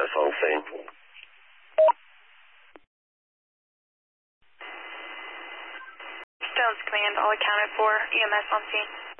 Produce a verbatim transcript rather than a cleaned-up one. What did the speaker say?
S on scene. Stones Command, all accounted for. E M S on scene.